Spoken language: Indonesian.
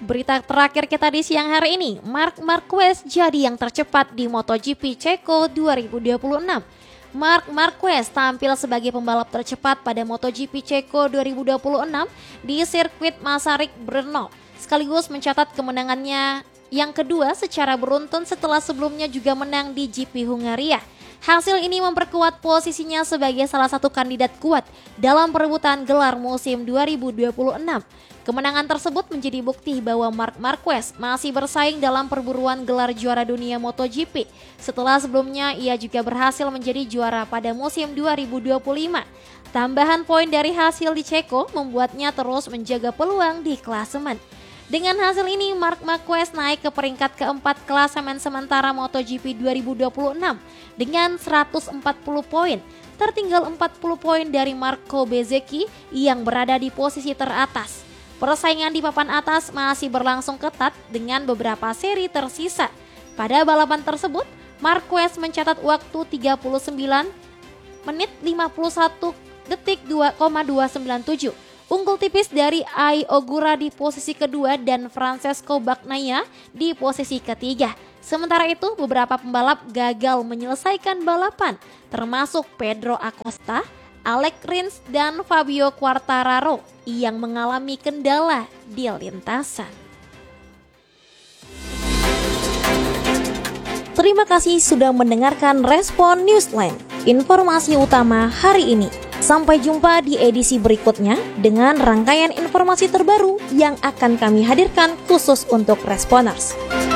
Berita terakhir kita di siang hari ini, Marc Marquez jadi yang tercepat di MotoGP Ceko 2026. Marc Marquez tampil sebagai pembalap tercepat pada MotoGP Ceko 2026 di sirkuit Masaryk Brno, sekaligus mencatat kemenangannya yang kedua secara beruntun setelah sebelumnya juga menang di GP Hungaria. Hasil ini memperkuat posisinya sebagai salah satu kandidat kuat dalam perebutan gelar musim 2026. Kemenangan tersebut menjadi bukti bahwa Marc Marquez masih bersaing dalam perburuan gelar juara dunia MotoGP. Setelah sebelumnya ia juga berhasil menjadi juara pada musim 2025. Tambahan poin dari hasil di Ceko membuatnya terus menjaga peluang di klasemen. Dengan hasil ini, Marc Marquez naik ke peringkat keempat klasemen sementara MotoGP 2026 dengan 140 poin, tertinggal 40 poin dari Marco Bezzecchi yang berada di posisi teratas. Persaingan di papan atas masih berlangsung ketat dengan beberapa seri tersisa. Pada balapan tersebut, Marquez mencatat waktu 39 menit 51 detik 2,297. Unggul tipis dari Ai Ogura di posisi kedua dan Francesco Bagnaia di posisi ketiga. Sementara itu beberapa pembalap gagal menyelesaikan balapan, termasuk Pedro Acosta, Alex Rins dan Fabio Quartararo yang mengalami kendala di lintasan. Terima kasih sudah mendengarkan Respon Newsline, informasi utama hari ini. Sampai jumpa di edisi berikutnya dengan rangkaian informasi terbaru yang akan kami hadirkan khusus untuk Responers.